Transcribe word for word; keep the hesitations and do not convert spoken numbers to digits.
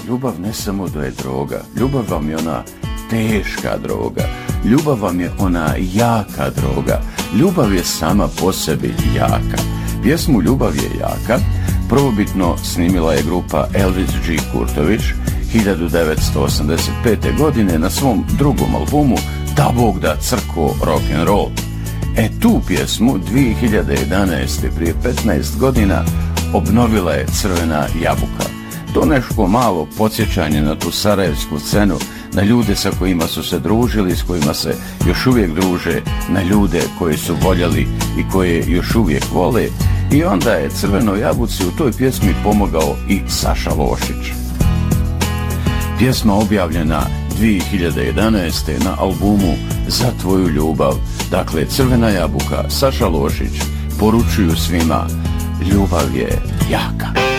ljubav ne samo da je droga, ljubav vam je ona teška droga, ljubav vam je ona jaka droga, ljubav je sama po sebi jaka. Pjesmu Ljubav je jaka prvobitno snimila je grupa Elvis G. Kurtović hiljadu devetsto osamdeset pete. godine na svom drugom albumu Da Bog da crko rock'n'roll. E tu pjesmu dvije hiljade jedanaeste. prije petnaest godina obnovila je Crvena jabuka. To nešto malo podsjećanje na tu sarajevsku scenu, na ljude sa kojima su se družili, s kojima se još uvijek druže, na ljude koje su voljeli i koje još uvijek vole. I onda je Crvenoj jabuci u toj pjesmi pomogao i Saša Lošić. Pjesma objavljena dvije hiljade jedanaeste. na albumu Za tvoju ljubav. Dakle, Crvena jabuka, Saša Lošić poručuju svima, ljubav je jaka.